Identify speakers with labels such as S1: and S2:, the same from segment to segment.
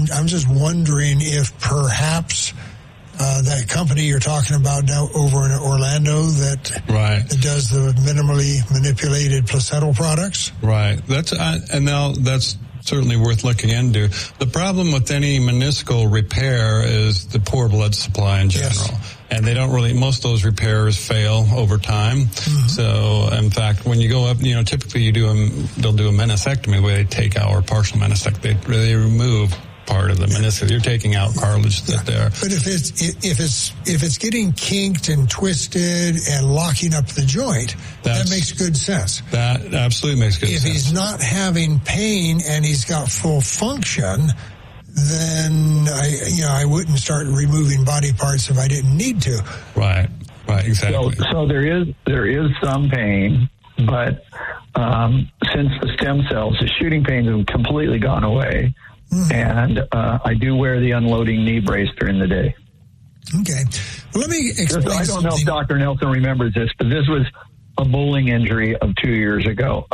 S1: I'm just wondering if perhaps that company you're talking about now over in Orlando that does the minimally manipulated placental products.
S2: Right. That's certainly worth looking into. The problem with any meniscal repair is the poor blood supply in general. Yes. And they don't really, most of those repairs fail over time. Mm-hmm. So, in fact, when you go up, typically they'll do a meniscectomy where they take out, or partial meniscectomy, they remove part of the meniscus. You're taking out cartilage that's there.
S1: But if it's getting kinked and twisted and locking up the joint, that makes good sense.
S2: That absolutely makes good sense.
S1: If he's not having pain and he's got full function, then I wouldn't start removing body parts if I didn't need to.
S2: Right, exactly.
S3: So there is some pain, but since the stem cells, the shooting pains have completely gone away. And I do wear the unloading knee brace during the day.
S1: Okay. Well, let me explain
S3: I don't know if Dr. Nelson remembers this, but this was a bowling injury of 2 years ago.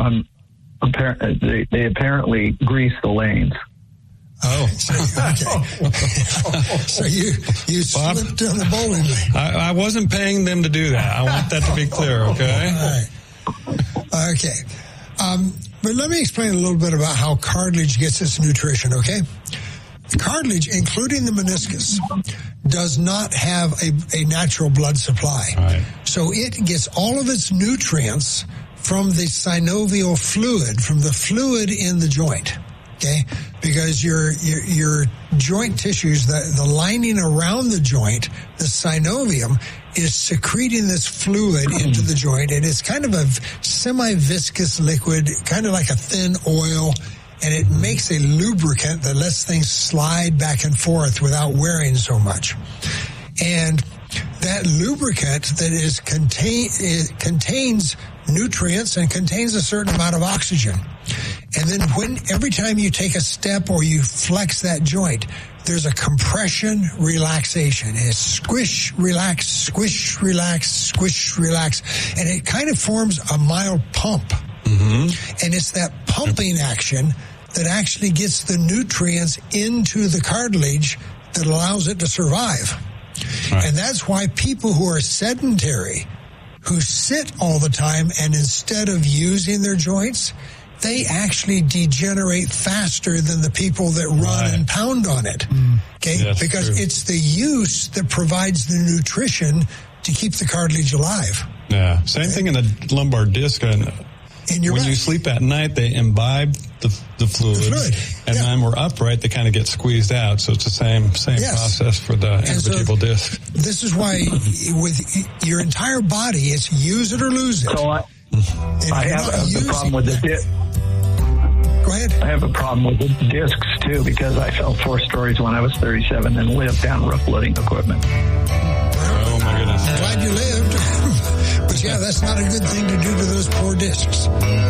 S3: They apparently greased the lanes.
S2: Oh.
S1: Okay. So you slipped on the bowling lane.
S2: I wasn't paying them to do that. I want that to be clear, okay?
S1: All right. Okay. But let me explain a little bit about how cartilage gets its nutrition, okay? Cartilage, including the meniscus, does not have a natural blood supply.
S2: Right.
S1: So it gets all of its nutrients from the synovial fluid, from the fluid in the joint, okay? Because your joint tissues, the lining around the joint, the synovium, is secreting this fluid into the joint, and it's kind of a semi-viscous liquid, kind of like a thin oil, and it makes a lubricant that lets things slide back and forth without wearing so much. And that lubricant that contains nutrients and contains a certain amount of oxygen. And then every time you take a step or you flex that joint, there's a compression, relaxation. It's squish, relax, squish, relax, squish, relax. And it kind of forms a mild pump. Mm-hmm. And it's that pumping action that actually gets the nutrients into the cartilage that allows it to survive. Right. And that's why people who are sedentary, who sit all the time and instead of using their joints, they actually degenerate faster than the people that run and pound on it. Okay?
S2: Yes,
S1: because
S2: true.
S1: It's the use that provides the nutrition to keep the cartilage alive.
S2: Yeah. Same thing in the lumbar disc. When you sleep at night, they imbibe the fluid. And then we're upright, they kind of get squeezed out. So it's the same process for the intervertebral disc.
S1: This is why with your entire body, it's use it or lose it.
S3: So I have a problem with the disc.
S1: Go ahead.
S3: I have a problem with the discs, too, because I fell 4 stories when I was 37 and lived down roof loading equipment.
S2: Oh, my goodness.
S1: I'm glad you lived. But, that's not a good thing to do to those poor discs.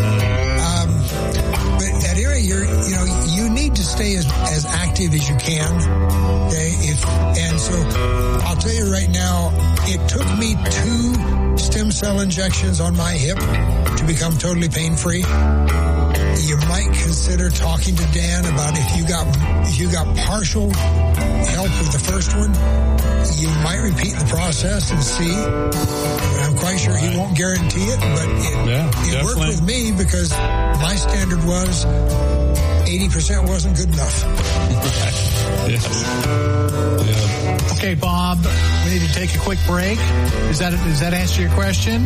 S1: But at any rate, you need to stay as active as you can. Okay? And so I'll tell you right now, it took me 2 stem cell injections on my hip to become totally pain-free. You might consider talking to Dan about if you got partial help with the first one, you might repeat the process and see. I'm quite sure he won't guarantee it, but it worked with me because my standard was 80% wasn't good enough.
S4: Okay, Bob, we need to take a quick break. Does that answer your question?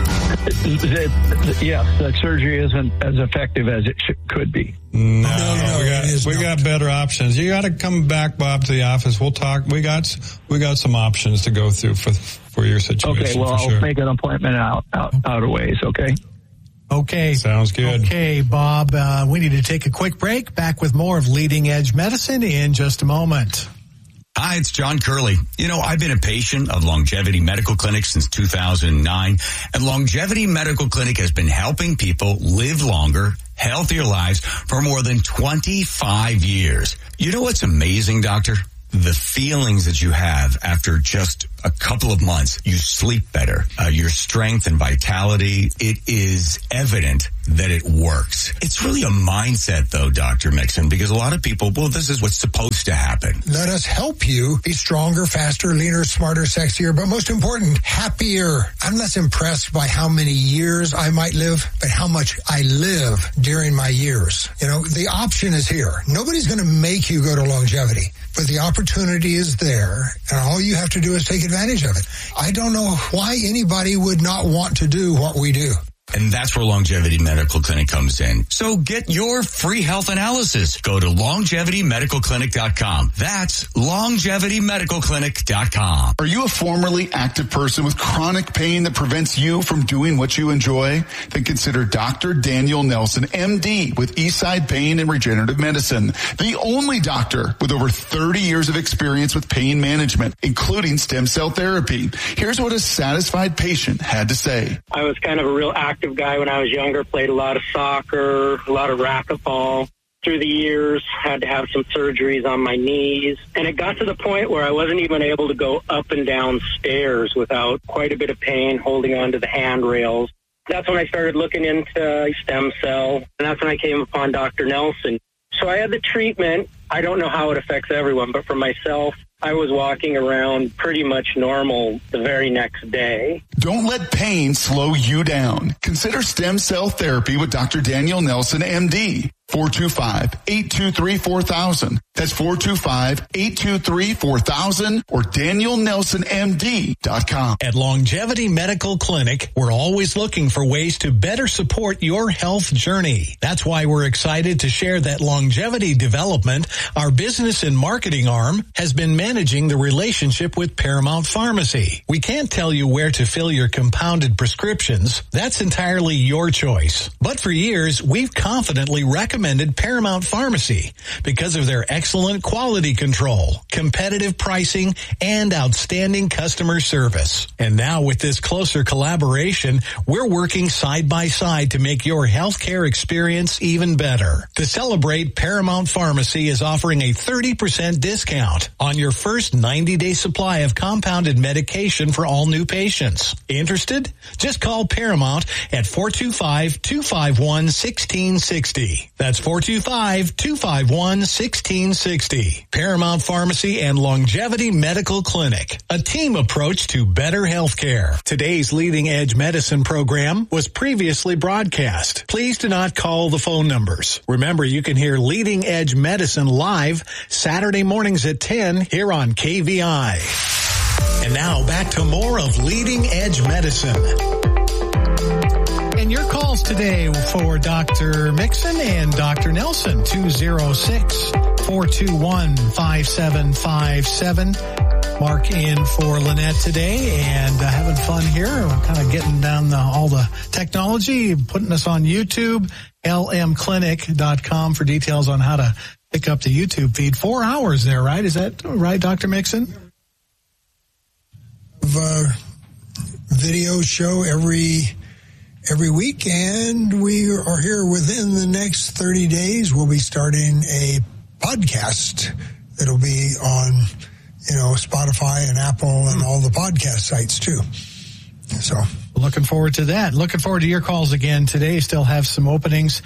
S3: Yes, that surgery isn't as effective as it could be.
S2: No, we got better options. You got to come back, Bob, to the office. We'll talk. We got some options to go through for your situation.
S3: Okay, well, I'll make an appointment out of ways. Okay.
S4: Okay.
S2: Sounds good.
S4: Okay, Bob, we need to take a quick break. Back with more of Leading Edge Medicine in just a moment.
S5: Hi, it's John Curley. I've been a patient of Longevity Medical Clinic since 2009, and Longevity Medical Clinic has been helping people live longer, healthier lives for more than 25 years. You know what's amazing, Doctor? The feelings that you have after just a couple of months, you sleep better. Your strength and vitality, it is evident that it works. It's really a mindset, though, Dr. Mixon, because a lot of people, well, this is what's supposed to happen.
S1: Let us help you be stronger, faster, leaner, smarter, sexier, but most important, happier. I'm less impressed by how many years I might live, but how much I live during my years. You know, the option is here. Nobody's going to make you go to longevity, but the opportunity is there, and all you have to do is take advantage of it. I don't know why anybody would not want to do what we do.
S5: And that's where Longevity Medical Clinic comes in. So get your free health analysis. Go to longevitymedicalclinic.com. That's longevitymedicalclinic.com.
S6: Are you a formerly active person with chronic pain that prevents you from doing what you enjoy? Then consider Dr. Daniel Nelson, MD, with Eastside Pain and Regenerative Medicine. The only doctor with over 30 years of experience with pain management, including stem cell therapy. Here's what a satisfied patient had to say.
S7: I was kind of a real active guy when I was younger, played a lot of soccer, a lot of racquetball. Through the years, had to have some surgeries on my knees. And it got to the point where I wasn't even able to go up and down stairs without quite a bit of pain holding onto the handrails. That's when I started looking into stem cell, and that's when I came upon Dr. Nelson. So I had the treatment. I don't know how it affects everyone, but for myself, I was walking around pretty much normal the very next day.
S6: Don't let pain slow you down. Consider stem cell therapy with Dr. Daniel Nelson, MD. 425-823-4000. That's 425-823-4000 or DanielNelsonMD.com.
S8: At Longevity Medical Clinic, we're always looking for ways to better support your health journey. That's why we're excited to share that Longevity Development, our business and marketing arm, has been managing the relationship with Paramount Pharmacy. We can't tell you where to fill your compounded prescriptions. That's entirely your choice. But for years, we've confidently recommended Paramount Pharmacy because of their excellent quality control, competitive pricing, and outstanding customer service. And now with this closer collaboration, we're working side by side to make your healthcare experience even better. To celebrate, Paramount Pharmacy is offering a 30% discount on your first 90-day supply of compounded medication for all new patients. Interested? Just call Paramount at 425-251-1660. That's 425-251-1660. Paramount Pharmacy and Longevity Medical Clinic. A team approach to better health care. Today's Leading Edge Medicine program was previously broadcast. Please do not call the phone numbers. Remember, you can hear Leading Edge Medicine live Saturday mornings at 10 here on KVI. And now back to more of Leading Edge Medicine.
S4: And your calls today for Dr. Mixon and Dr. Nelson, 206-421-5757. Mark in for Lynette today and having fun here. We're kind of getting down all the technology, putting us on YouTube, lmclinic.com for details on how to pick up the YouTube feed. 4 hours there, right? Is that right, Dr. Mixon?
S1: Video show every week, and we are here within the next 30 days. We'll be starting a podcast that'll be on, Spotify and Apple and all the podcast sites too. So
S4: looking forward to that. Looking forward to your calls again today. Still have some openings.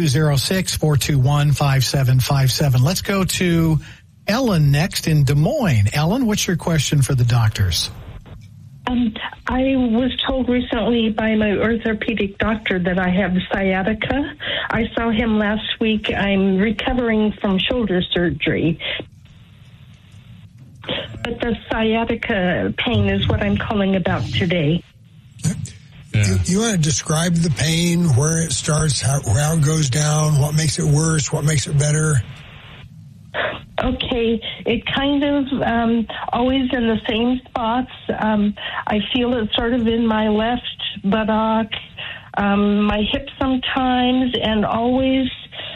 S4: 206-421-5757. Let's go to Ellen next in Des Moines. Ellen, what's your question for the doctors?
S9: I was told recently by my orthopedic doctor that I have sciatica. I saw him last week. I'm recovering from shoulder surgery. But the sciatica pain is what I'm calling about today.
S1: Yeah. You want to describe the pain, where it starts, how it goes down, what makes it worse, what makes it better?
S9: Okay, it kind of always in the same spots. I feel it sort of in my left buttock, my hip sometimes, and always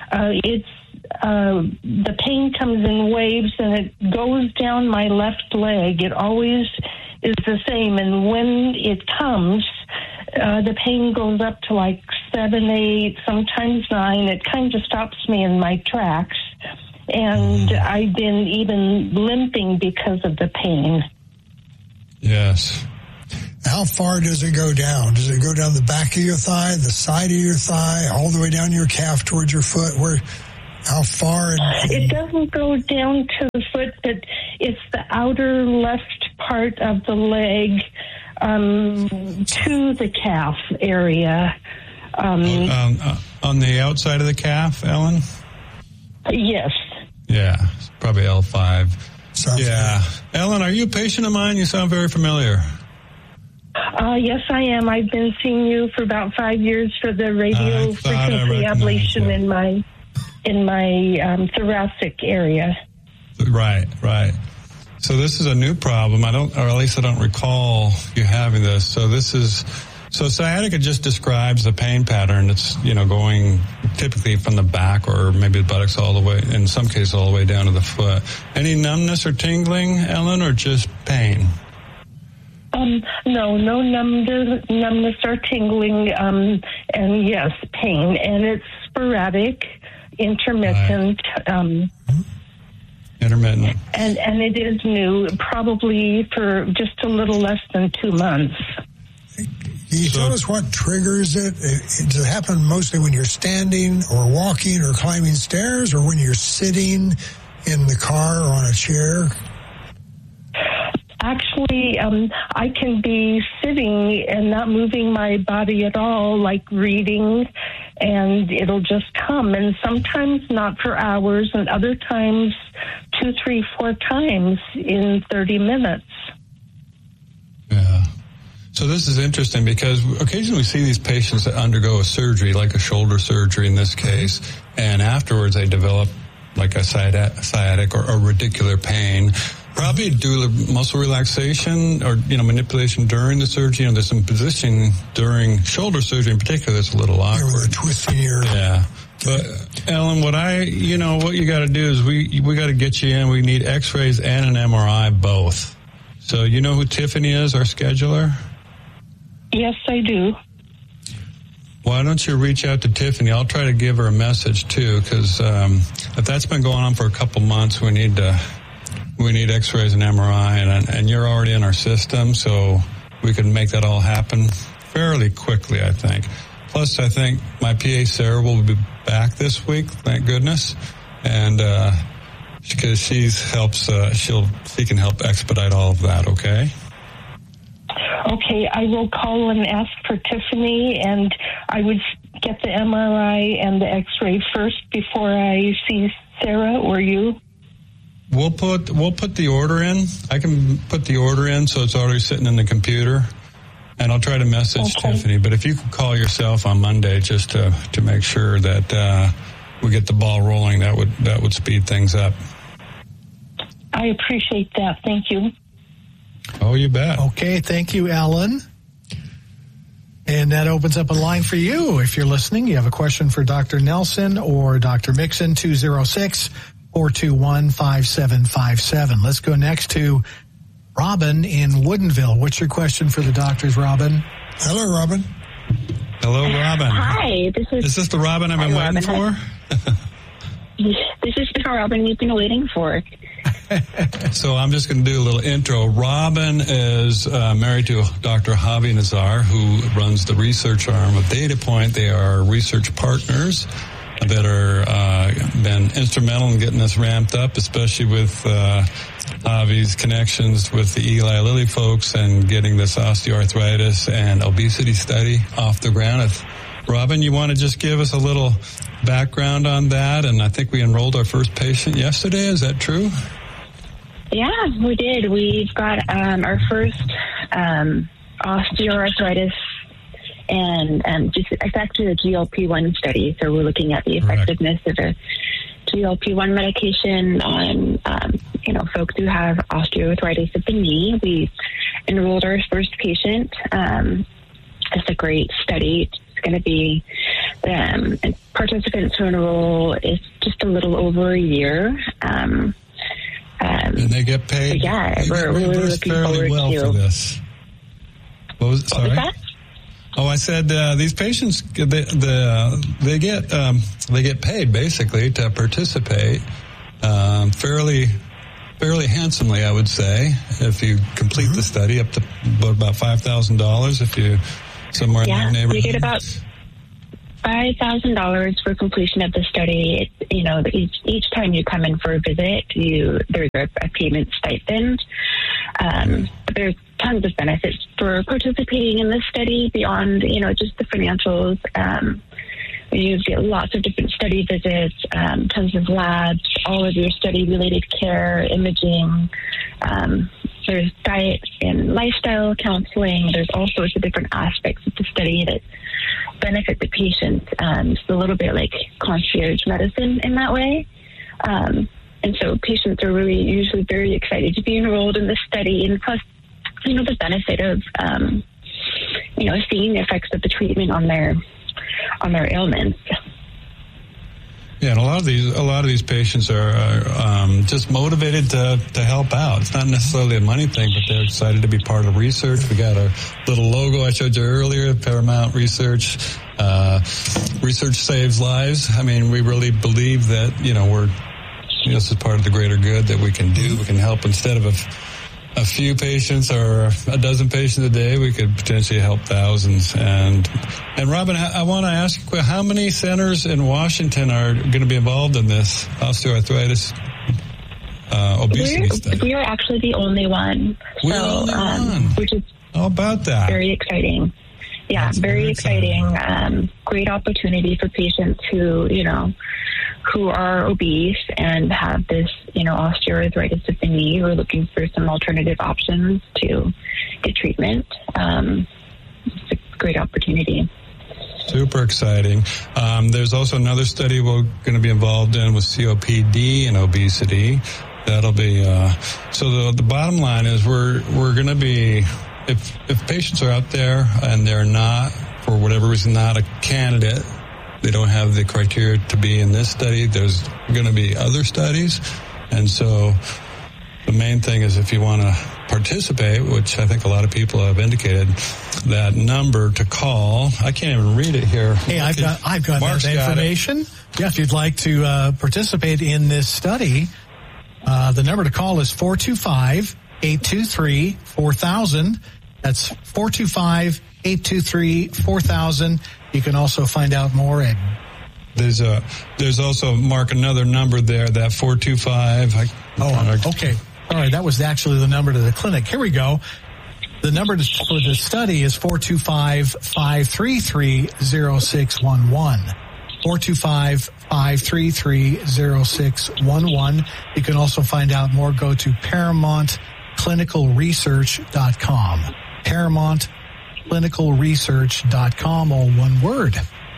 S9: the pain comes in waves and it goes down my left leg. It always is the same, and when it comes, the pain goes up to like 7, 8, sometimes 9. It kind of stops me in my tracks. And I've been even limping because of the pain.
S2: Yes.
S1: How far does it go down? Does it go down the back of your thigh, the side of your thigh, all the way down your calf towards your foot? How far?
S9: It doesn't go down to the foot, but it's the outer left part of the leg to the calf area.
S2: On the outside of the calf, Ellen?
S9: Yes.
S2: Yeah, probably L5.
S1: Sounds
S2: yeah. Good. Ellen, are you a patient of mine? You sound very familiar.
S9: Yes, I am. I've been seeing you for about 5 years for the radio frequency ablation in my thoracic area.
S2: Right. So this is a new problem. or at least I don't recall you having this. So sciatica just describes the pain pattern. It's, going typically from the back or maybe the buttocks all the way, in some cases all the way down to the foot. Any numbness or tingling, Ellen, or just pain?
S9: No numbness or tingling, and yes, pain. And it's sporadic, intermittent.
S2: Right. Intermittent.
S9: And it is new, probably for just a little less than 2 months.
S1: Can you tell us what triggers it? Does it happen mostly when you're standing or walking or climbing stairs, or when you're sitting in the car or on a chair?
S9: Actually, I can be sitting and not moving my body at all, like reading, and it'll just come. And sometimes not for hours, and other times 2, 3, 4 times in 30 minutes.
S2: Yeah. So this is interesting because occasionally we see these patients that undergo a surgery, like a shoulder surgery in this case, and afterwards they develop like a sciatic or radicular pain. Probably due to muscle relaxation or, manipulation during the surgery. There's some positioning during shoulder surgery in particular that's a little awkward.
S1: You're twisting your...
S2: Yeah. But, Ellen, what you got to do is we got to get you in. We need x-rays and an MRI both. So you know who Tiffany is, our scheduler?
S9: Yes, I do.
S2: Why don't you reach out to Tiffany? I'll try to give her a message, too, because if that's been going on for a couple months, we need x-rays and MRI, and you're already in our system, so we can make that all happen fairly quickly, I think. Plus, I think my PA, Sarah, will be back this week, thank goodness, and because she can help expedite all of that, okay?
S9: Okay, I will call and ask for Tiffany, and I would get the MRI and the x-ray first before I see Sarah or you.
S2: We'll put the order in. I can put the order in so it's already sitting in the computer, and I'll try to message Tiffany. But if you could call yourself on Monday just to make sure that we get the ball rolling, that would speed things up.
S9: I appreciate that. Thank you.
S2: Oh, you bet.
S4: Okay, thank you, Ellen. And that opens up a line for you. If you're listening, you have a question for Dr. Nelson or Dr. Mixon, 206-421-5757. Let's go next to Robin in Woodinville. What's your question for the doctors, Robin?
S1: Hello, Robin.
S2: Hello, Robin.
S10: Hi.
S2: Is this the Robin I've been waiting for?
S10: This is the Robin you've been waiting for.
S2: So I'm just going to do a little intro. Robin is married to Dr. Javi Nazar, who runs the research arm of DataPoint. They are research partners that are been instrumental in getting us ramped up, especially with Javi's connections with the Eli Lilly folks and getting this osteoarthritis and obesity study off the ground. If Robin, you want to just give us a little background on that? And I think we enrolled our first patient yesterday. Is that true?
S10: Yeah, we did. We've got our first osteoarthritis and just it's actually a GLP-1 study. So we're looking at the effectiveness of a GLP-1 medication on, folks who have osteoarthritis of the knee. We enrolled our first patient. It's a great study. It's going to be participants who enroll is just a little over a year.
S2: And they get paid.
S10: Yeah, we're really looking forward
S2: for this. What was it? Sorry.
S10: What was that?
S2: Oh, I said these patients they get paid basically to participate fairly fairly handsomely, I would say, if you complete the study, up to about $5,000 if you somewhere in that neighborhood.
S10: You get about $5,000 for completion of the study. Each time you come in for a visit, there's a payment stipend. There's tons of benefits for participating in this study beyond, just the financials. You get lots of different study visits, tons of labs, all of your study-related care, imaging. There's diet and lifestyle counseling. There's all sorts of different aspects of the study that benefit the patient. It's a little bit like concierge medicine in that way. And so patients are really usually very excited to be enrolled in this study. And plus, the benefit of, seeing the effects of the treatment on their ailments.
S2: Yeah, and a lot of these patients are just motivated to help out. It's not necessarily a money thing, but they're excited to be part of research. We got our little logo I showed you earlier, Paramount Research. Research saves lives. I mean, we really believe that this is part of the greater good that we can do. We can help instead of a few patients or a dozen patients a day, we could potentially help thousands. And Robin, I want to ask you, how many centers in Washington are going to be involved in this osteoarthritis obesity study?
S10: We are actually the only one. Which is
S2: how about that?
S10: Very exciting. Yeah,
S2: That's
S10: very exciting. Great opportunity for patients who are obese and have this, osteoarthritis of the knee, who are looking for some alternative options to get treatment. It's a great opportunity.
S2: Super exciting. There's also another study we're going to be involved in with COPD and obesity. That'll be, so the bottom line is we're going to be, if patients are out there and they're not, for whatever reason, not a candidate, they don't have the criteria to be in this study, there's going to be other studies. And so the main thing is if you want to participate, which I think a lot of people have indicated, that number to call, I can't even read it here.
S4: Hey, I've got that information. Yeah, if you'd like to participate in this study, the number to call is 425-823-4000. That's 425-823-4000. You can also find out more at
S2: There's also, Mark, another number there, that 425.
S4: Okay. All right, that was actually the number to the clinic. Here we go. The number for the study is 425-533-0611. 425-533-0611. You can also find out more. Go to ParamountClinicalResearch.com. ParamountClinicalResearch.com, all one word.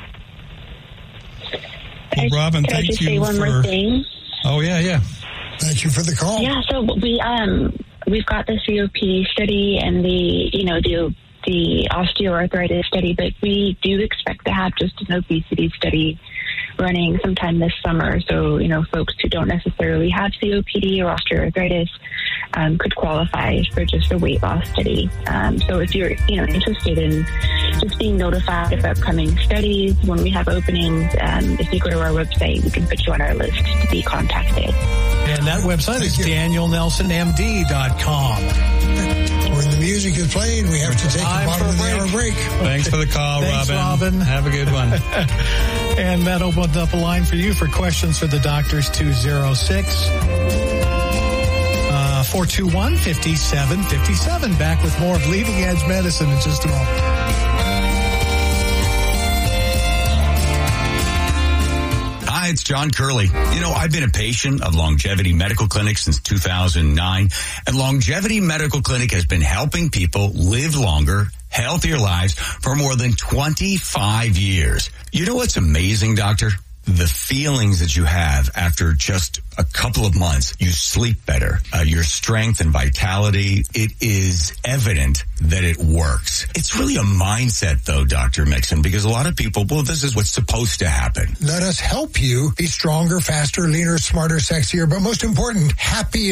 S2: Well, Robin,
S10: thank you say one more thing?
S2: Oh, yeah.
S1: Thank you for the call.
S10: Yeah, so we've got the COPD study and the osteoarthritis study, but we do expect to have just an obesity study running sometime this summer. So, folks who don't necessarily have COPD or osteoarthritis could qualify for just a weight loss study. So if you're, interested in just being notified of upcoming studies when we have openings, if you go to our website, we can put you on our list to be contacted.
S4: And that website is DanielNelsonMD.com.
S1: When the music is playing, we have to take a bottom of the hour break.
S2: Thanks for the call,
S4: Thanks, Robin.
S2: Have a good one.
S4: And that opens up a line for you for questions for the doctors, 206-421-5757. Back with more of Leading Edge Medicine in just a moment.
S5: Hi, it's John Curley. I've been a patient of Longevity Medical Clinic since 2009, and Longevity Medical Clinic has been helping people live longer, healthier lives for more than 25 years. You know what's amazing, Doctor? The feelings that you have after just a couple of months. You sleep better. Your strength and vitality, it is evident that it works. It's really a mindset, though, Dr. Mixon, because a lot of people, this is what's supposed to happen.
S1: Let us help you be stronger, faster, leaner, smarter, sexier, but most important, happier.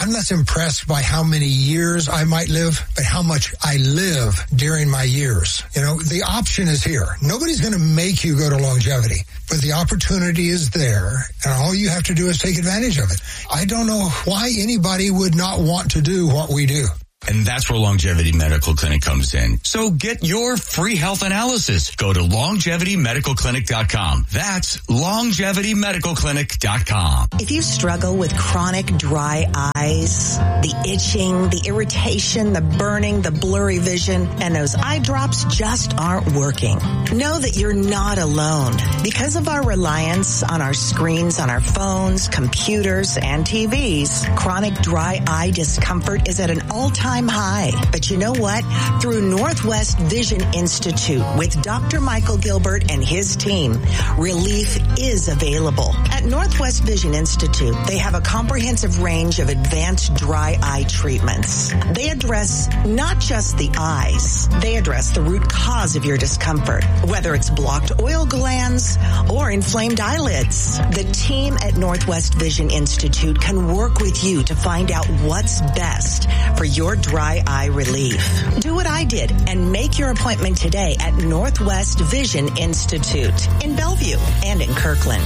S1: I'm less impressed by how many years I might live, but how much I live during my years. You know, the option is here. Nobody's going to make you go to longevity, but the opportunity is there, and all you have to do is take advantage of it. I don't know why anybody would not want to do what we do.
S5: And that's where Longevity Medical Clinic comes in. So get your free health analysis. Go to longevitymedicalclinic.com. That's longevitymedicalclinic.com.
S11: If you struggle with chronic dry eyes, the itching, the irritation, the burning, the blurry vision, and those eye drops just aren't working, know that you're not alone. Because of our reliance on our screens, on our phones, computers, and TVs, chronic dry eye discomfort is at an all-time high. But you know what? Through Northwest Vision Institute with Dr. Michael Gilbert and his team, relief is available. At Northwest Vision Institute, they have a comprehensive range of advanced dry eye treatments. They address not just the eyes, they address the root cause of your discomfort, whether it's blocked oil glands or inflamed eyelids. The team at Northwest Vision Institute can work with you to find out what's best for your dry eye relief. Do what I did and make your appointment today at Northwest Vision Institute in Bellevue and in Kirkland.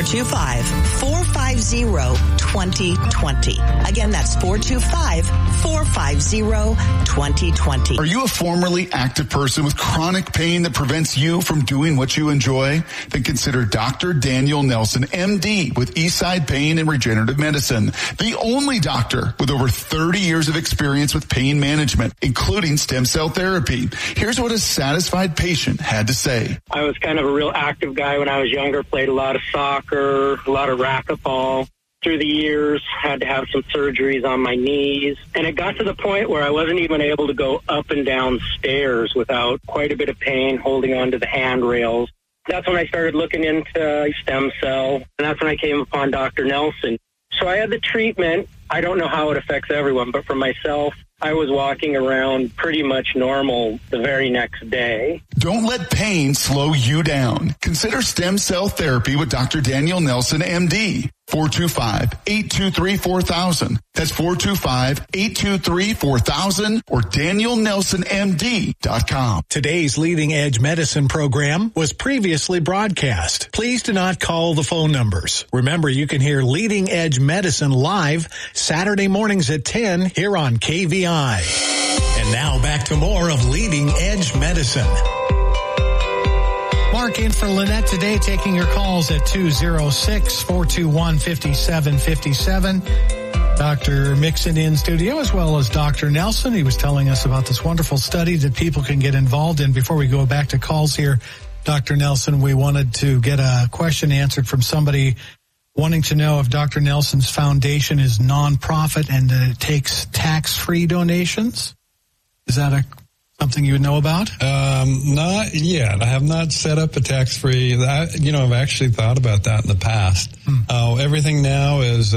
S11: 425-450-2020. Again, that's 425-450-2020.
S6: Are you a formerly active person with chronic pain that prevents you from doing what you enjoy? Then consider Dr. Daniel Nelson, MD, with Eastside Pain and Regenerative Medicine, the only doctor with over 30 years of experience with pain management, including stem cell therapy. Here's what a satisfied patient had to say.
S7: I was kind of a real active guy when I was younger, played a lot of soccer, a lot of racquetball. Through the years, had to have some surgeries on my knees. And it got to the point where I wasn't even able to go up and down stairs without quite a bit of pain holding onto the handrails. That's when I started looking into stem cell, and that's when I came upon Dr. Nelson. So I had the treatment. I don't know how it affects everyone, but for myself, I was walking around pretty much normal the very next day.
S6: Don't let pain slow you down. Consider stem cell therapy with Dr. Daniel Nelson, MD. 425-823-4000. That's 425-823-4000 or DanielNelsonMD.com.
S8: Today's Leading Edge Medicine program was previously broadcast. Please do not call the phone numbers. Remember, you can hear Leading Edge Medicine live Saturday mornings at 10 here on KVI. And now back to more of Leading Edge Medicine.
S4: Mark in for Lynette today, taking your calls at 206-421-5757. Dr. Mixon in studio, as well as Dr. Nelson. He was telling us about this wonderful study that people can get involved in. Before we go back to calls here, Dr. Nelson, we wanted to get a question answered from somebody wanting to know if Dr. Nelson's foundation is nonprofit and that it takes tax-free donations. Is that something you would know about?
S2: Not yet. I have not set up a tax-free. I've actually thought about that in the past. Everything now is,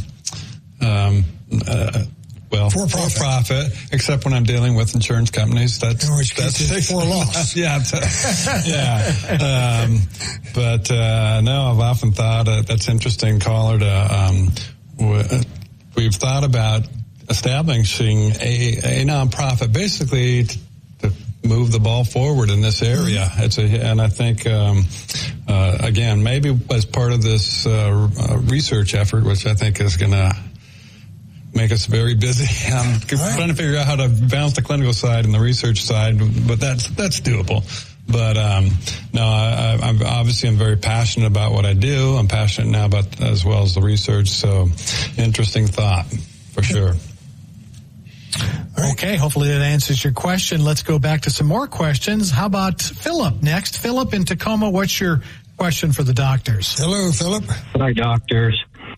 S2: for profit, except when I'm dealing with insurance companies. That's
S1: for loss.
S2: No, I've often thought that's interesting, caller. We've thought about establishing a nonprofit, basically to move the ball forward in this area. And I think, again, maybe as part of this research effort, which I think is going to make us very busy. I'm trying to figure out how to balance the clinical side and the research side, but that's doable. But I'm very passionate about what I do. I'm passionate now about as well as the research. So, interesting thought for sure.
S4: Okay, hopefully that answers your question. Let's go back to some more questions. How about Philip next? Philip in Tacoma, what's your question for the doctors?
S1: Hello, Philip.
S12: Hi, doctors.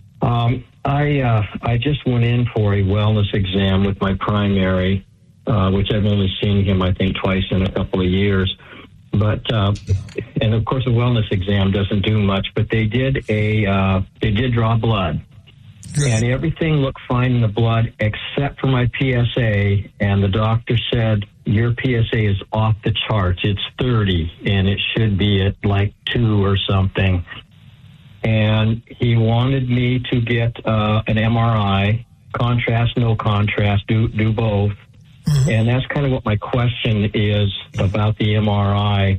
S12: I just went in for a wellness exam with my primary, which I've only seen him, I think, twice in a couple of years. But, and of course, a wellness exam doesn't do much, but they did draw blood. Good. And everything looked fine in the blood except for my PSA. And the doctor said, your PSA is off the charts. It's 30 and it should be at like 2 or something. And he wanted me to get an MRI contrast, no contrast, do both. Mm-hmm. And that's kind of what my question is about the MRI.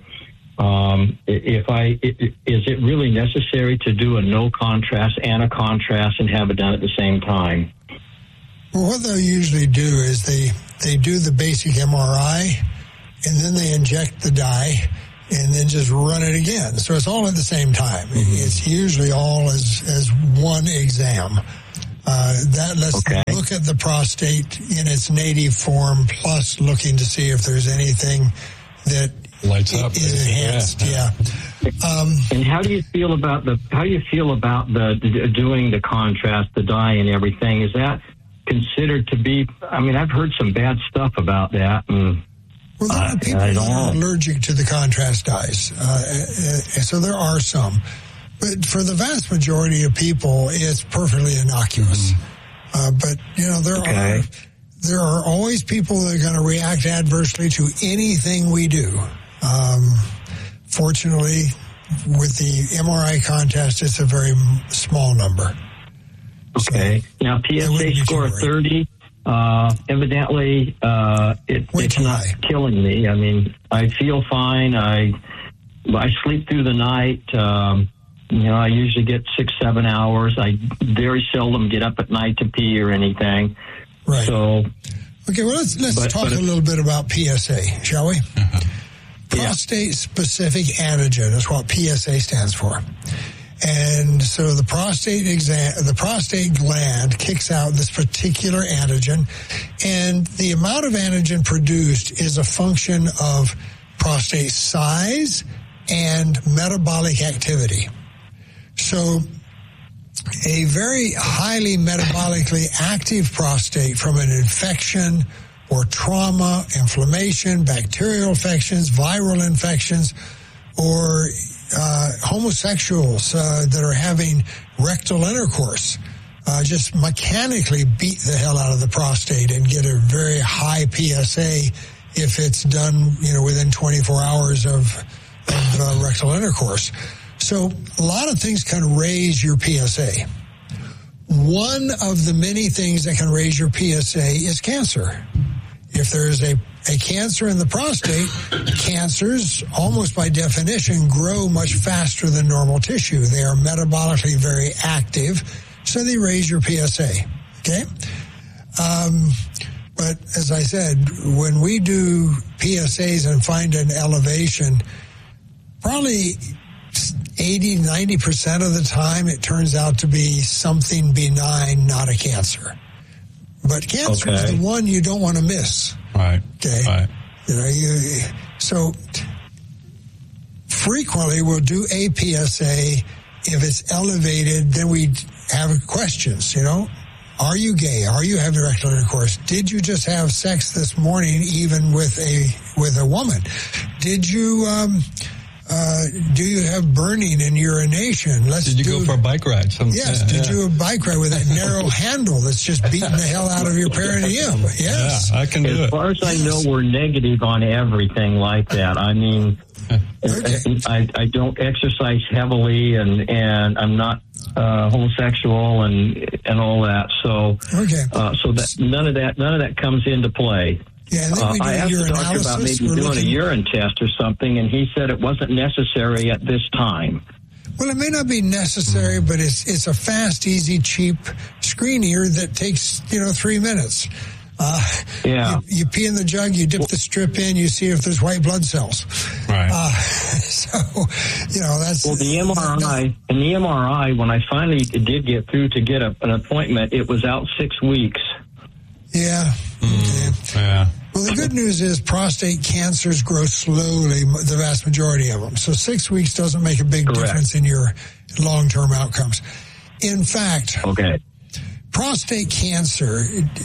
S12: Is it really necessary to do a no contrast and a contrast and have it done at the same time?
S1: Well, what they'll usually do is they do the basic MRI, and then they inject the dye, and then just run it again. So it's all at the same time. Mm-hmm. It's usually all as one exam. Let's look at the prostate in its native form, plus looking to see if there's anything that
S2: lights up
S1: is enhanced. Yeah.
S12: And how do you feel about the doing the contrast, the dye, and everything? Is that considered to be? I mean, I've heard some bad stuff about that. And,
S1: well, there are people that are allergic to the contrast dyes, so there are some. But for the vast majority of people, it's perfectly innocuous. But there are always people that are going to react adversely to anything we do. Fortunately, with the MRI contrast, it's a very small number.
S12: Okay. So now, PSA score 30, evidently, it's not killing me. I mean, I feel fine. I sleep through the night. I usually get 6-7 hours. I very seldom get up at night to pee or anything.
S1: Right.
S12: So,
S1: okay, well, let's talk a little bit about PSA, shall we?
S2: Uh-huh.
S1: Prostate-specific antigen is what PSA stands for. And so the prostate gland kicks out this particular antigen, and the amount of antigen produced is a function of prostate size and metabolic activity. So a very highly metabolically active prostate from an infection or trauma, inflammation, bacterial infections, viral infections, or homosexuals that are having rectal intercourse just mechanically beat the hell out of the prostate and get a very high PSA if it's done, within 24 hours of rectal intercourse. So a lot of things can raise your PSA. One of the many things that can raise your PSA is cancer. If there is a cancer in the prostate, cancers, almost by definition, grow much faster than normal tissue. They are metabolically very active, so they raise your PSA. Okay? But as I said, when we do PSAs and find an elevation, probably 80-90% of the time it turns out to be something benign, not a cancer. But cancer is the one you don't want to miss.
S2: Right.
S1: Okay.
S2: Right.
S1: So frequently we'll do a PSA. If it's elevated, then we have questions, Are you gay? Are you having rectal intercourse? Did you just have sex this morning, even with a woman? Did you do you have burning in urination?
S2: Did you go for a bike ride?
S1: Yes. Did you have a bike ride with that narrow handle that's just beating the hell out of your perineum? Yes.
S2: Yeah, I can do it.
S12: As far as I know, we're negative on everything like that. I mean, I don't exercise heavily, and I'm not homosexual and all that. So so that none of that comes into play.
S1: Yeah, and then we do
S12: I asked the doctor about maybe doing a urine test or something, and he said it wasn't necessary at this time.
S1: Well, it may not be necessary, but it's a fast, easy, cheap screenier that takes 3 minutes. You pee in the jug, you dip the strip in, you see if there's white blood cells.
S2: Right.
S1: That's...
S12: Well, the MRI, when I finally did get through to get an appointment, it was out 6 weeks.
S1: Yeah. Okay.
S2: Yeah.
S1: Well, the good news is prostate cancers grow slowly, the vast majority of them. So 6 weeks doesn't make a big difference in your long-term outcomes. In fact, prostate cancer,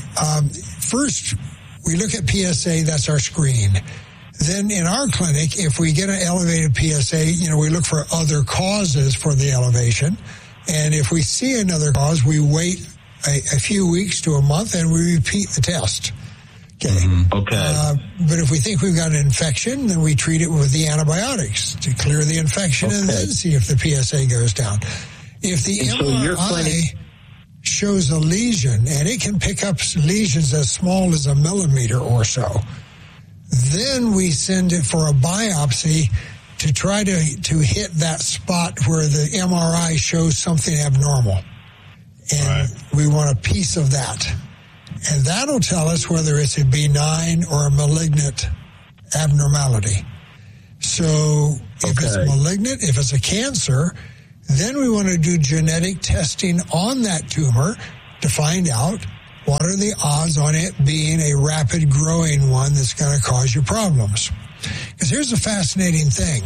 S1: first we look at PSA, that's our screen. Then in our clinic, if we get an elevated PSA, we look for other causes for the elevation. And if we see another cause, we wait a few weeks to a month and we repeat the test. Okay. But if we think we've got an infection, then we treat it with the antibiotics to clear the infection and then see if the PSA goes down. If the MRI shows a lesion, and it can pick up lesions as small as a millimeter or so, then we send it for a biopsy to try to hit that spot where the MRI shows something abnormal. And we want a piece of that. And that'll tell us whether it's a benign or a malignant abnormality. So if it's malignant, if it's a cancer, then we want to do genetic testing on that tumor to find out what are the odds on it being a rapid growing one that's going to cause you problems. Because here's a fascinating thing.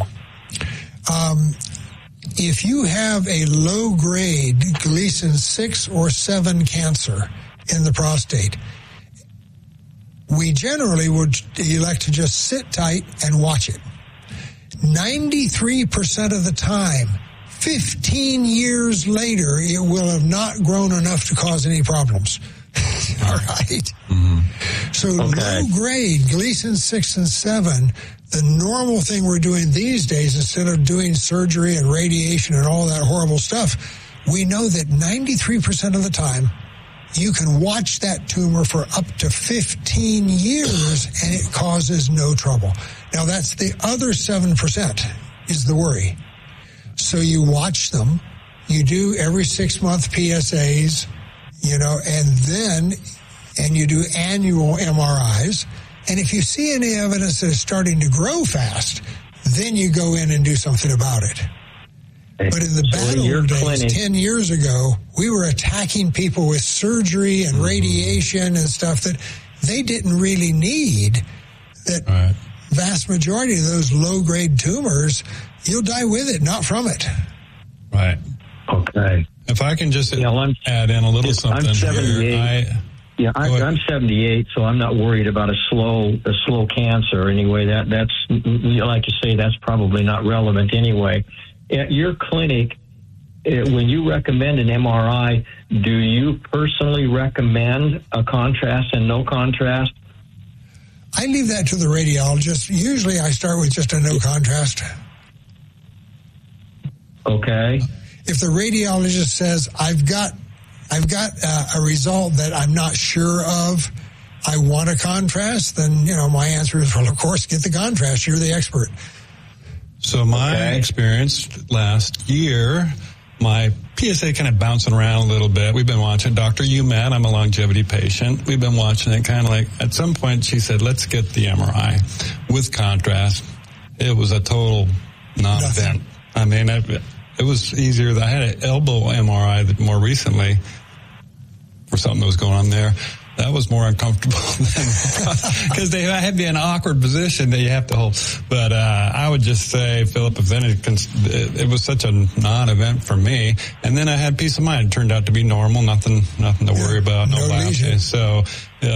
S1: If you have a low-grade Gleason 6 or 7 cancer in the prostate, we generally would elect to just sit tight and watch it. 93% of the time, 15 years later, it will have not grown enough to cause any problems. All right? Mm-hmm. So low-grade Gleason 6 and 7, the normal thing we're doing these days, instead of doing surgery and radiation and all that horrible stuff, we know that 93% of the time, you can watch that tumor for up to 15 years and it causes no trouble. Now, that's the other 7% is the worry. So you watch them, you do every 6-month PSAs, and you do annual MRIs. And if you see any evidence that it's starting to grow fast, then you go in and do something about it. But in the bad old days, 10 years ago, we were attacking people with surgery and radiation and stuff that they didn't really need. That vast majority of those low-grade tumors, you'll die with it, not from it.
S2: Right.
S12: Okay.
S2: If I can just add in a little something
S12: I'm 78.
S2: here.
S12: I'm 78, so I'm not worried about a slow cancer anyway. That's like you say, that's probably not relevant anyway. At your clinic, when you recommend an MRI, do you personally recommend a contrast and no contrast?
S1: I leave that to the radiologist. Usually I start with just a no contrast.
S12: Okay.
S1: If the radiologist says, I've got a result that I'm not sure of, I want a contrast, then, my answer is, well, of course, get the contrast. You're the expert.
S2: So my experience last year, my PSA kind of bouncing around a little bit. We've been watching Dr. Umat. I'm a longevity patient. We've been watching it kind of like, at some point she said, let's get the MRI with contrast. It was a total non-event. I mean, it was easier. I had an elbow MRI more recently for something that was going on there. That was more uncomfortable because they had to be in an awkward position that you have to hold. But I would just say, Philip, if then it was such a non-event for me, and then I had peace of mind. It turned out to be normal, nothing to worry about, no biopsy. So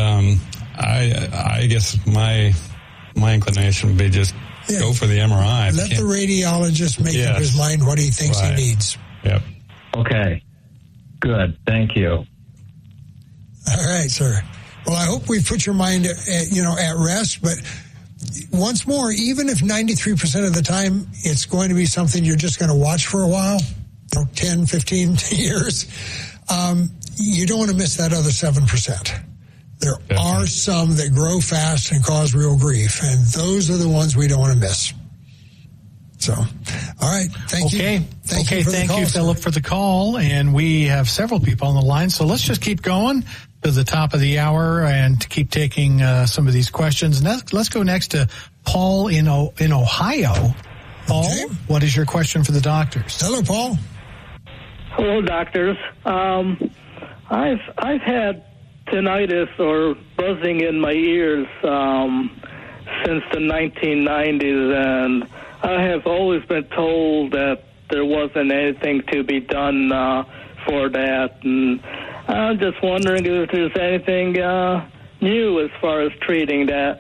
S2: I guess my inclination would be just go for the MRI.
S1: Let the radiologist make up his mind what he thinks he needs.
S2: Yep.
S12: Okay. Good. Thank you.
S1: All right, sir. Well, I hope we've put your mind at rest, but once more, even if 93% of the time it's going to be something you're just going to watch for a while, 10, 15 years, you don't want to miss that other 7%. There are some that grow fast and cause real grief, and those are the ones we don't want to miss. So, all right. Thank you.
S4: Thank you, Philip, for the call. And we have several people on the line, so let's just keep going to the top of the hour and keep taking some of these questions. Let's go next to Paul in Ohio. Paul, what is your question for the doctors?
S1: Hello, Paul.
S13: Hello, doctors. I've had tinnitus or buzzing in my ears since the 1990s, and I have always been told that there wasn't anything to be done for that, and I'm just wondering if there's anything new as far as treating that.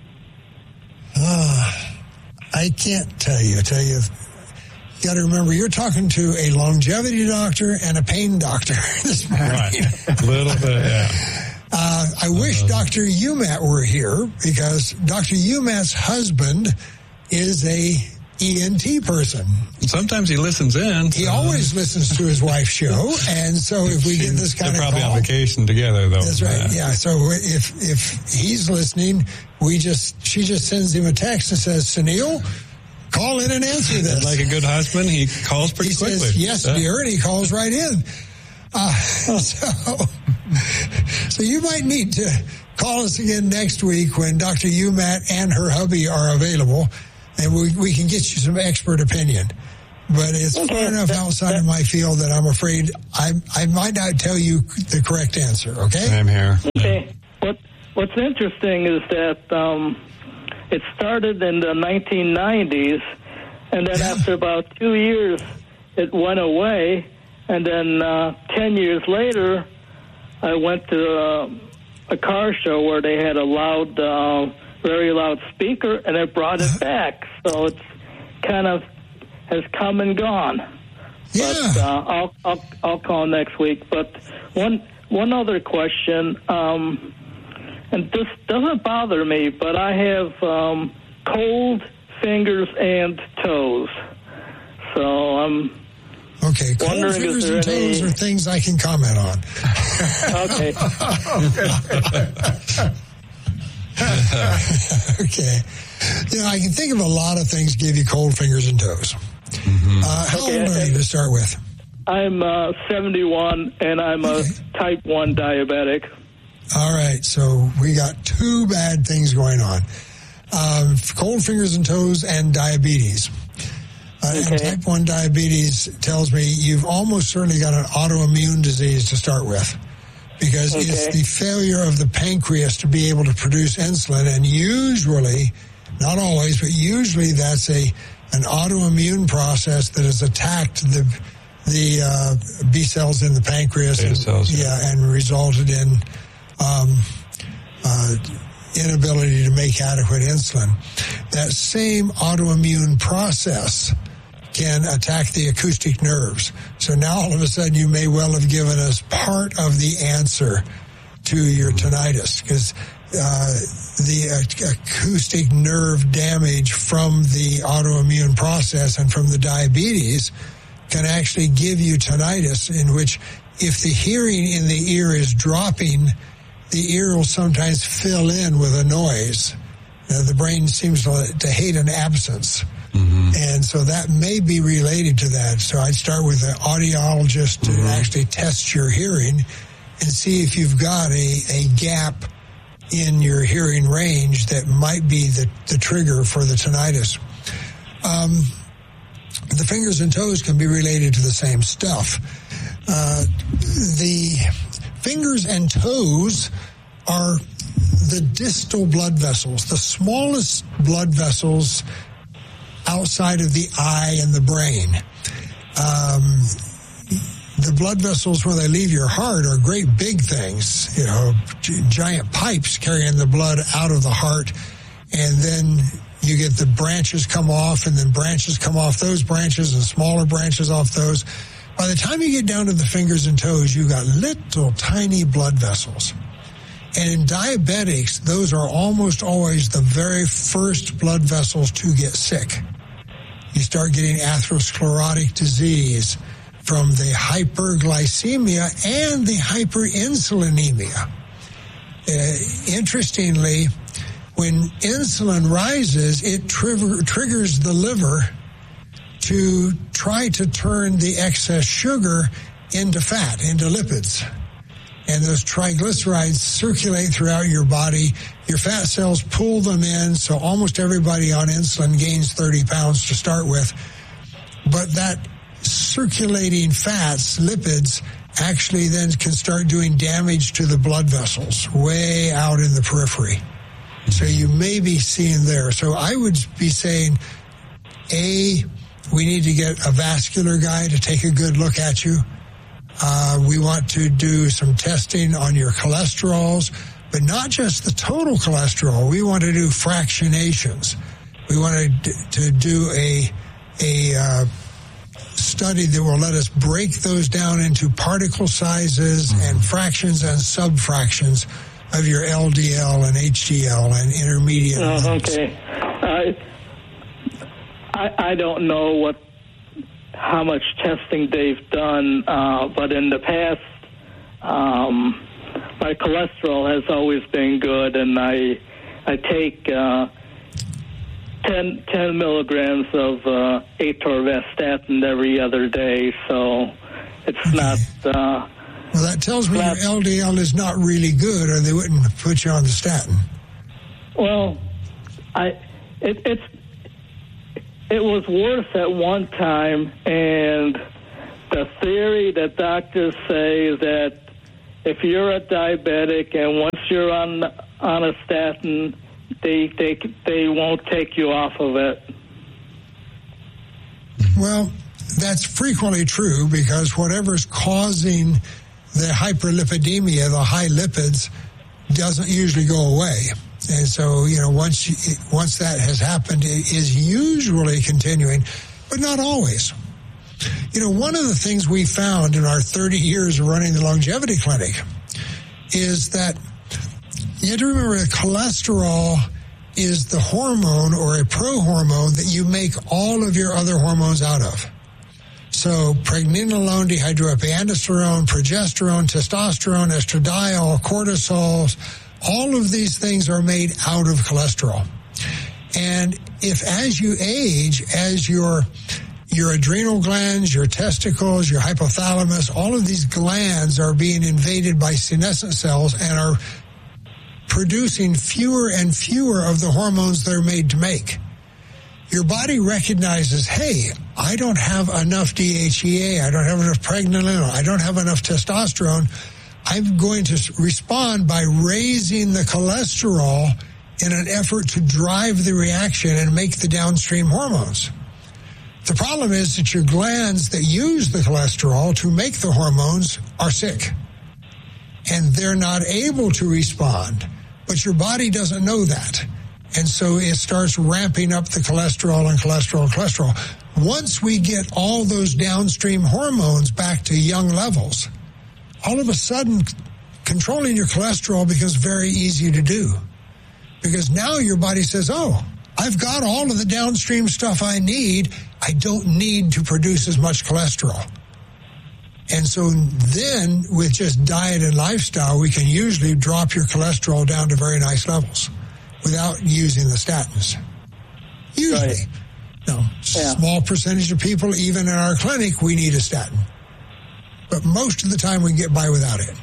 S1: I can't tell you. You got to remember, you're talking to a longevity doctor and a pain doctor this morning.
S2: Right. A little bit, yeah.
S1: I wish Dr. Umat were here, because Dr. Umat's husband is a ENT person.
S2: Sometimes he listens in.
S1: He always listens to his wife's show, and so if we get this kind of
S2: they're probably
S1: call,
S2: on vacation together, though.
S1: That's right. Yeah. So if he's listening, she just sends him a text and says, "Sunil, call in and answer this."
S2: Like a good husband, he calls pretty quickly.
S1: Says, "Yes, dear," and he calls right in. So you might need to call us again next week when Dr. Umat and her hubby are available, and we can get you some expert opinion. But it's far enough outside of my field that I'm afraid I might not tell you the correct answer, okay?
S2: I'm here.
S13: Okay. What's interesting is that it started in the 1990s, and then after about 2 years, it went away. And then 10 years later, I went to a car show where they had a very loud speaker, and it brought it back. So it's kind of has come and gone.
S1: Yeah.
S13: But I'll call next week. But one other question, and this doesn't bother me, but I have cold fingers and toes. So I'm
S1: okay, cold
S13: wondering
S1: fingers and toes are things I can comment on.
S13: Okay.
S1: Okay. I can think of a lot of things give you cold fingers and toes. Mm-hmm. How old are you to start with?
S13: I'm 71, and I'm a type 1 diabetic.
S1: All right, so we got two bad things going on. Cold fingers and toes and diabetes. And type 1 diabetes tells me you've almost certainly got an autoimmune disease to start with, because it's the failure of the pancreas to be able to produce insulin, and usually, not always, but usually that's an autoimmune process that has attacked the B cells in the pancreas, and resulted in inability to make adequate insulin. That same autoimmune process can attack the acoustic nerves. So now all of a sudden you may well have given us part of the answer to your tinnitus, because the acoustic nerve damage from the autoimmune process and from the diabetes can actually give you tinnitus, in which if the hearing in the ear is dropping, the ear will sometimes fill in with a noise. The brain seems to hate an absence. Mm-hmm. And so that may be related to that. So I'd start with an audiologist to actually test your hearing and see if you've got a gap in your hearing range that might be the trigger for the tinnitus. The fingers and toes can be related to the same stuff. The fingers and toes are the distal blood vessels, the smallest blood vessels outside of the eye and the brain. The blood vessels, when they leave your heart, are great big things, giant pipes carrying the blood out of the heart, and then you get the branches come off, and then branches come off those branches and smaller branches off those. By the time you get down to the fingers and toes, you got little tiny blood vessels. And in diabetics, those are almost always the very first blood vessels to get sick. You start getting atherosclerotic disease from the hyperglycemia and the hyperinsulinemia. Interestingly, when insulin rises, it triggers the liver to try to turn the excess sugar into fat, into lipids. And those triglycerides circulate throughout your body. Your fat cells pull them in, so almost everybody on insulin gains 30 pounds to start with. But that circulating fats, lipids, actually then can start doing damage to the blood vessels way out in the periphery. So you may be seeing there. So I would be saying, we need to get a vascular guy to take a good look at you. We want to do some testing on your cholesterols, but not just the total cholesterol. We want to do fractionations. We want to do a study that will let us break those down into particle sizes and fractions and subfractions of your LDL and HDL and intermediate.
S13: Okay. I don't know how much testing they've done, but in the past, my cholesterol has always been good, and I take 10 milligrams of atorvastatin every other day, so it's not...
S1: well, that tells me your LDL is not really good, or they wouldn't put you on the statin.
S13: Well, it was worse at one time, and the theory that doctors say is that if you're a diabetic and once you're on a statin, they won't take you off of it.
S1: Well, that's frequently true, because whatever's causing the hyperlipidemia, the high lipids, doesn't usually go away. And so, once that has happened, it is usually continuing, but not always. One of the things we found in our 30 years of running the Longevity Clinic is that you have to remember that cholesterol is the hormone or a prohormone that you make all of your other hormones out of. So pregnenolone, dehydroepiandrosterone, progesterone, testosterone, estradiol, cortisol, all of these things are made out of cholesterol. And if as you age, as your adrenal glands, your testicles, your hypothalamus, all of these glands are being invaded by senescent cells and are producing fewer and fewer of the hormones they're made to make. Your body recognizes, hey, I don't have enough DHEA, I don't have enough pregnenolone, I don't have enough testosterone. I'm going to respond by raising the cholesterol in an effort to drive the reaction and make the downstream hormones. The problem is that your glands that use the cholesterol to make the hormones are sick, and they're not able to respond. But your body doesn't know that. And so it starts ramping up the cholesterol and cholesterol and cholesterol. Once we get all those downstream hormones back to young levels, all of a sudden controlling your cholesterol becomes very easy to do. Because now your body says, oh, I've got all of the downstream stuff I need. I don't need to produce as much cholesterol. And so then, with just diet and lifestyle, we can usually drop your cholesterol down to very nice levels without using the statins. Usually. Right. No, small percentage of people, even in our clinic, we need a statin. But most of the time, we can get by without it.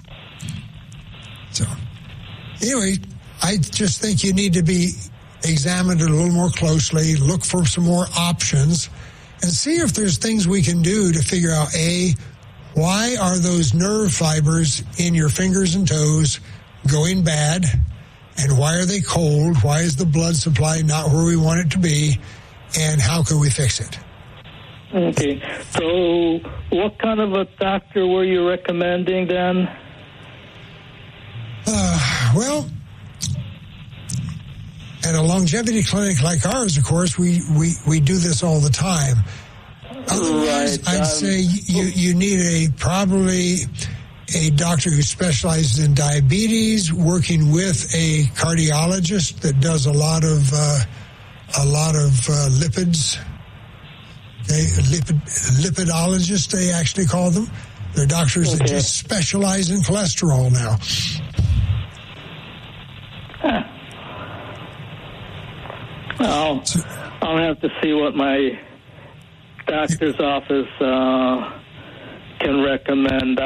S1: So, anyway, I just think you need to be examined a little more closely, look for some more options, and see if there's things we can do to figure out, A, why are those nerve fibers in your fingers and toes going bad? And why are they cold? Why is the blood supply not where we want it to be? And how can we fix it?
S13: Okay. So what kind of a doctor were you recommending then?
S1: Well, at a longevity clinic like ours, of course, we do this all the time. Otherwise, right. I'd say you need probably a doctor who specializes in diabetes, working with a cardiologist that does a lot of lipids. Okay, lipidologists, they actually call them. They're doctors that just specialize in cholesterol now.
S13: Well, I'll have to see what my doctor's office can recommend.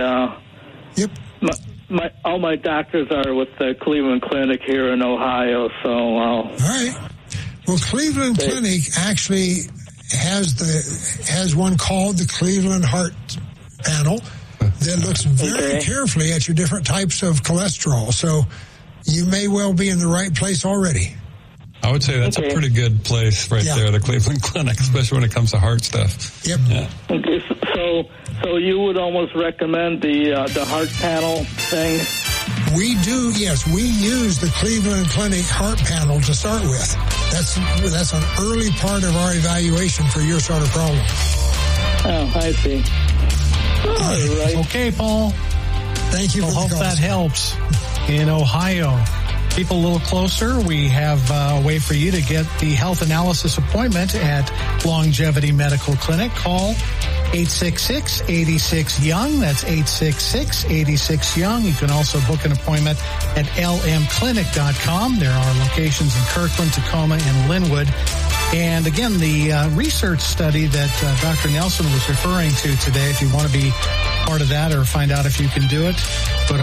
S13: All my doctors are with the Cleveland Clinic here in Ohio, so All
S1: right. Well, Cleveland Clinic actually has one called the Cleveland Heart Panel that looks very carefully at your different types of cholesterol. So you may well be in the right place already.
S2: I would say that's a pretty good place right there, the Cleveland Clinic, especially when it comes to heart stuff.
S1: Yep.
S2: Yeah.
S13: Okay, so you would almost recommend the heart panel thing?
S1: We do, yes. We use the Cleveland Clinic Heart Panel to start with. That's an early part of our evaluation for your sort of problem.
S13: Oh, I see. All right.
S4: Okay, Paul.
S1: Thank you for the
S4: hope that helps in Ohio. people a little closer, we have a way for you to get the health analysis appointment at Longevity Medical Clinic. Call 866-86-YOUNG. That's 866-86-YOUNG. You can also book an appointment at lmclinic.com. There are locations in Kirkland, Tacoma, and Linwood. And again, the research study that Dr. Nelson was referring to today, if you want to be part of that or find out if you can do it, go to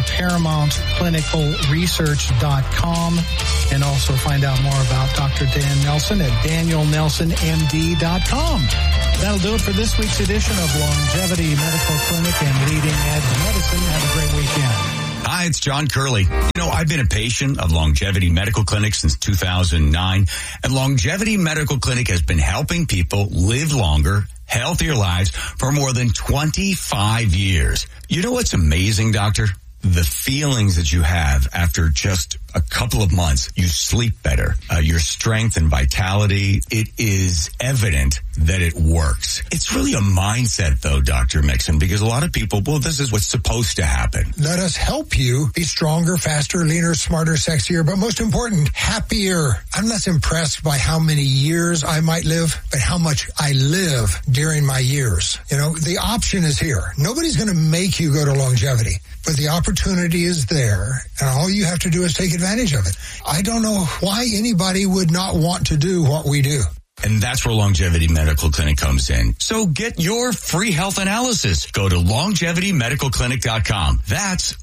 S4: ParamountClinicalResearch.com and also find out more about Dr. Dan Nelson at DanielNelsonMD.com. That'll do it for this week's edition of Longevity Medical Clinic and Leading Edge Medicine. Have a great weekend.
S5: Hi, it's John Curley. I've been a patient of Longevity Medical Clinic since 2009, and Longevity Medical Clinic has been helping people live longer, healthier lives for more than 25 years. You know what's amazing, Doctor? The feelings that you have after just a couple of months. You sleep better. Your strength and vitality, it is evident that it works. It's really a mindset, though, Dr. Mixon, because a lot of people, well, this is what's supposed to happen.
S1: Let us help you be stronger, faster, leaner, smarter, sexier, but most important, happier. I'm less impressed by how many years I might live, but how much I live during my years. The option is here. Nobody's going to make you go to longevity, but the opportunity is there, and all you have to do is take advantage of it. I don't know why anybody would not want to do what we do.
S5: And that's where Longevity Medical Clinic comes in. So get your free health analysis. Go to LongevityMedicalClinic.com. That's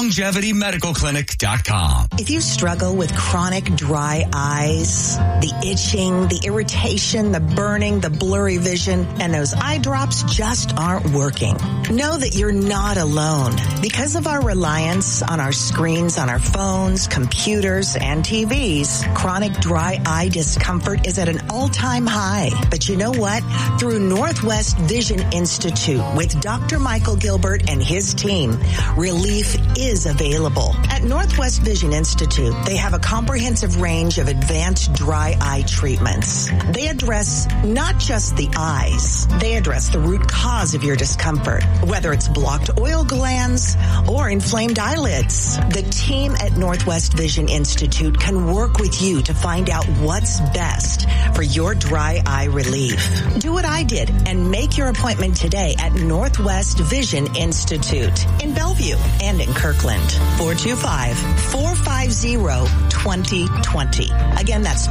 S5: LongevityMedicalClinic.com.
S11: If you struggle with chronic dry eyes, the itching, the irritation, the burning, the blurry vision, and those eye drops just aren't working, know that you're not alone. Because of our reliance on our screens, on our phones, computers, and TVs, chronic dry eye discomfort is at an all-time high. But you know what? Through Northwest Vision Institute with Dr. Michael Gilbert and his team, relief is available. At Northwest Vision Institute, they have a comprehensive range of advanced dry eye treatments. They address not just the eyes, they address the root cause of your discomfort, whether it's blocked oil glands or inflamed eyelids. The team at Northwest Vision Institute can work with you to find out what's best for your dry eye relief. Do what I did and make your appointment today at Northwest Vision Institute in Bellevue and in Kirkland. 425-450-2020. Again, that's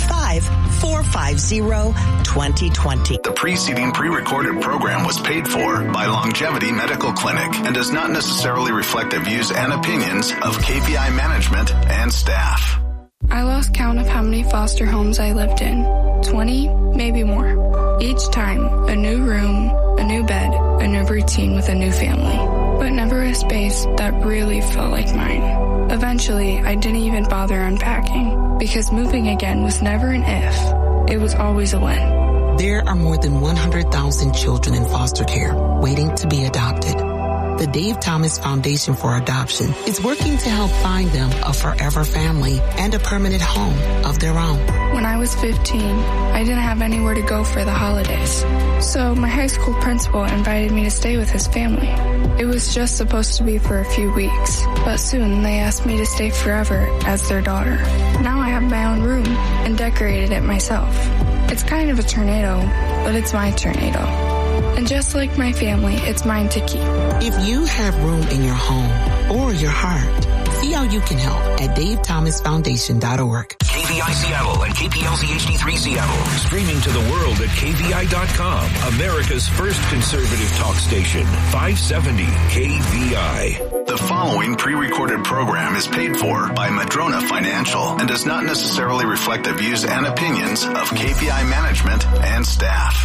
S11: 425-450-2020.
S14: The preceding pre-recorded program was paid for by Longevity Medical Clinic and does not necessarily reflect the views and opinions of KPI management and staff.
S15: I lost count of how many foster homes I lived in. 20, maybe more. Each time, a new room, a new bed, a new routine with a new family. But never a space that really felt like mine. Eventually, I didn't even bother unpacking because moving again was never an if. It was always a when.
S16: There are more than 100,000 children in foster care waiting to be adopted. The Dave Thomas Foundation for Adoption is working to help find them a forever family and a permanent home of their own.
S15: When I was 15, I didn't have anywhere to go for the holidays. So my high school principal invited me to stay with his family. It was just supposed to be for a few weeks, but soon they asked me to stay forever as their daughter. Now I have my own room and decorated it myself. It's kind of a tornado, but it's my tornado. And just like my family, it's mine to keep.
S16: If you have room in your home or your heart, see how you can help at DaveThomasFoundation.org.
S17: KVI Seattle and KPLZ HD3 Seattle. Streaming to the world at KVI.com. America's first conservative talk station. 570 KVI.
S14: The following pre-recorded program is paid for by Madrona Financial and does not necessarily reflect the views and opinions of KPI management and staff.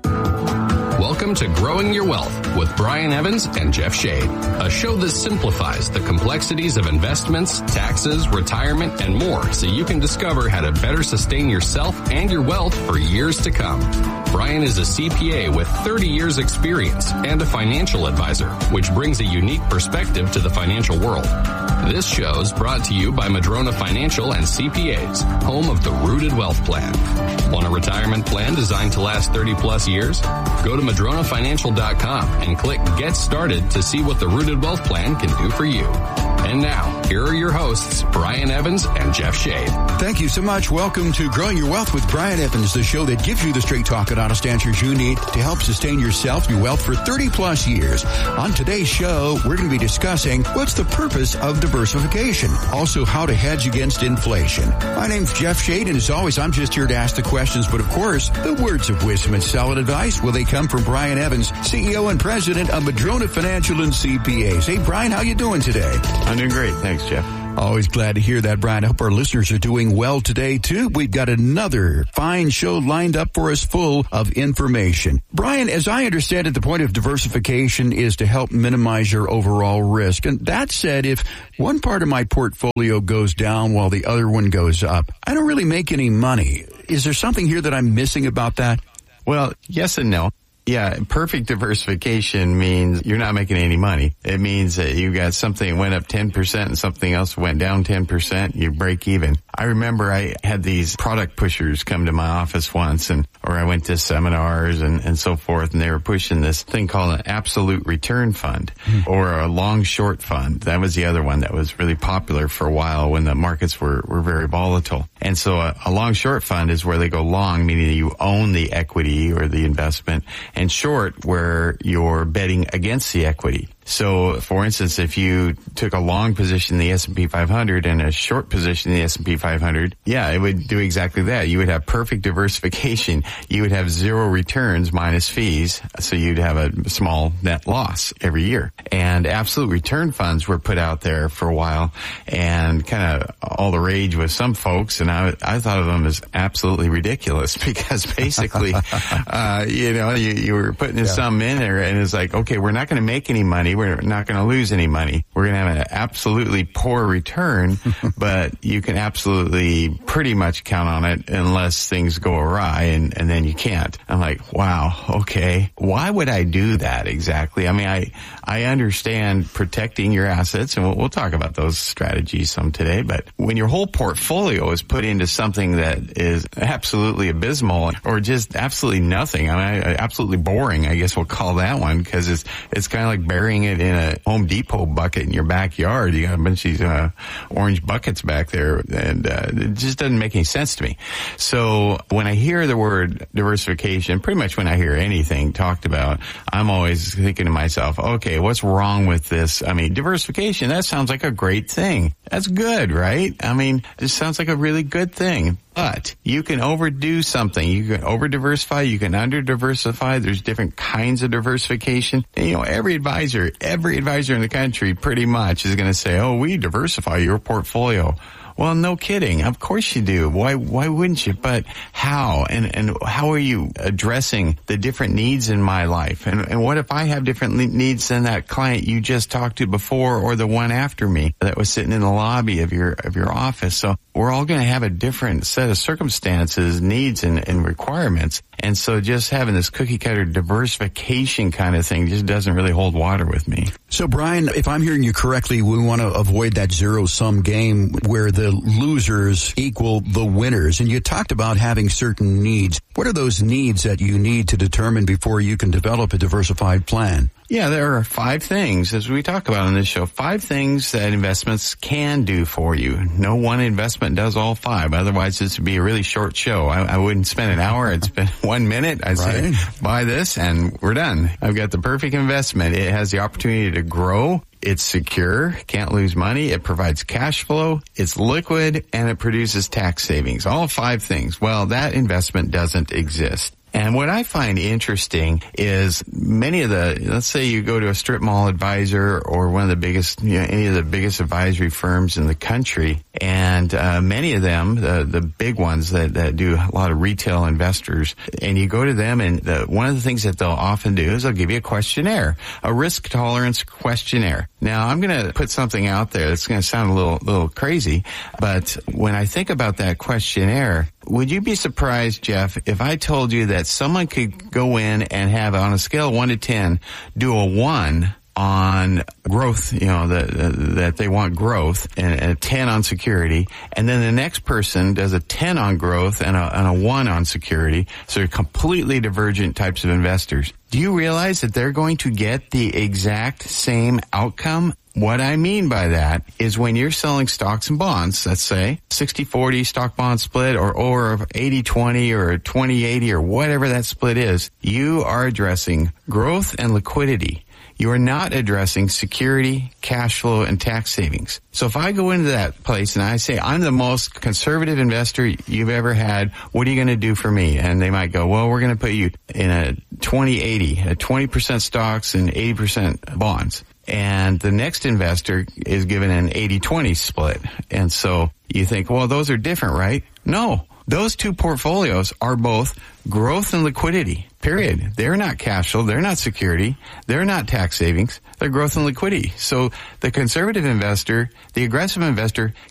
S18: Welcome to Growing Your Wealth with Brian Evans and Jeff Shade, a show that simplifies the complexities of investments, taxes, retirement, and more so you can discover how to better sustain yourself and your wealth for years to come. Brian is a CPA with 30 years experience and a financial advisor, which brings a unique perspective to the financial world. This show is brought to you by Madrona Financial and CPAs, home of the Rooted Wealth Plan. Want a retirement plan designed to last 30 plus years? Go to MadronaFinancial.com and click Get Started to see what the Rooted Wealth Plan can do for you. And now, Here are your hosts, Brian Evans and Jeff Shade.
S19: Thank you so much. Welcome to Growing Your Wealth with Brian Evans, the show that gives you the straight talk and honest answers you need to help sustain yourself and your wealth for 30 plus years. On today's show, we're going to be discussing what's the purpose of diversification, also how to hedge against inflation. My name's Jeff Shade, and as always, I'm just here to ask the questions, but of course, the words of wisdom and solid advice, well, they come from Brian Evans, CEO and President of Madrona Financial and CPAs. Hey, Brian, how you doing today?
S20: I'm doing great. Thanks, Jeff.
S19: Always glad to hear that, Brian. I hope our listeners are doing well today, too. We've got another fine show lined up for us full of information. Brian, as I understand it, the point of diversification is to help minimize your overall risk. And that said, if one part of my portfolio goes down while the other one goes up, I don't really make any money. Is there something here that I'm missing about that?
S20: Well, yes and no. Yeah, perfect diversification means you're not making any money. It means that you got something that went up 10% and something else went down 10%, you break even. I remember I had these product pushers come to my office once, or I went to seminars and so forth, and they were pushing this thing called an absolute return fund or a long short fund. That was the other one that was really popular for a while when the markets were very volatile. And so a long short fund is where they go long, meaning you own the equity or the investment, and short where you're betting against the equity. So, for instance, if you took a long position in the S&P 500 and a short position in the S&P 500, yeah, it would do exactly that. You would have perfect diversification. You would have zero returns minus fees, so you'd have a small net loss every year. And absolute return funds were put out there for a while, and kind of all the rage with some folks, and I thought of them as absolutely ridiculous because basically, you were putting some in there, and it's like, okay, we're not going to make any money. We're not going to lose any money. We're going to have an absolutely poor return, but you can absolutely pretty much count on it unless things go awry, and then you can't. I'm like, wow, okay. Why would I do that exactly? I mean, I understand protecting your assets, and we'll talk about those strategies some today, but when your whole portfolio is put into something that is absolutely abysmal or just absolutely nothing, I mean, absolutely boring, I guess we'll call that one, because it's kind of like burying it in a Home Depot bucket in your backyard. You got a bunch of these orange buckets back there, and it just doesn't make any sense to me. So when I hear the word diversification, pretty much when I hear anything talked about, I'm always thinking to myself, okay, what's wrong with this? I mean, diversification, that sounds like a great thing. That's good, right? I mean, it sounds like a really good thing. But you can overdo something. You can over-diversify. You can under-diversify. There's different kinds of diversification. And, every advisor in the country pretty much is going to say, oh, we diversify your portfolio. Well, no kidding. Of course you do. Why wouldn't you? But how? And how are you addressing the different needs in my life? And what if I have different needs than that client you just talked to before or the one after me that was sitting in the lobby of your office? So we're all going to have a different set of circumstances, needs, and requirements. And so just having this cookie cutter diversification kind of thing just doesn't really hold water with me.
S19: So, Brian, if I'm hearing you correctly, we want to avoid that zero-sum game where the losers equal the winners. And you talked about having certain needs. What are those needs that you need to determine before you can develop a diversified plan?
S20: Yeah, there are 5 things, as we talk about on this show, 5 things that investments can do for you. No one investment does all 5. Otherwise, this would be a really short show. I wouldn't spend an hour. I'd spend 1 minute. I'd say, buy this, and we're done. I've got the perfect investment. It has the opportunity to grow. It's secure, can't lose money, it provides cash flow, it's liquid, and it produces tax savings. All 5 things. Well, that investment doesn't exist. And what I find interesting is many of let's say you go to a strip mall advisor or one of the biggest, any of the biggest advisory firms in the country, and many of them, the big ones that do a lot of retail investors, and you go to them, and one of the things that they'll often do is they'll give you a questionnaire, a risk tolerance questionnaire. Now, I'm going to put something out there that's going to sound a little crazy, but when I think about that questionnaire, would you be surprised, Jeff, if I told you that someone could go in and have, on a scale of 1 to 10, do a 1 on growth, that they want growth, and a 10 on security, and then the next person does a 10 on growth and a 1 on security, so they're completely divergent types of investors. Do you realize that they're going to get the exact same outcome? What I mean by that is when you're selling stocks and bonds, let's say 60-40 stock bond split or 80-20 or 20-80 or whatever that split is, you are addressing growth and liquidity. You are not addressing security, cash flow, and tax savings. So if I go into that place and I say, I'm the most conservative investor you've ever had, what are you going to do for me? And they might go, well, we're going to put you in a 20-80, a 20% stocks and 80% bonds. And the next investor is given an 80-20 split. And so you think, well, those are different, right? No. Those two portfolios are both growth and liquidity, period. They're not cash flow. They're not security. They're not tax savings. They're growth and liquidity. So the conservative investor, the aggressive investor,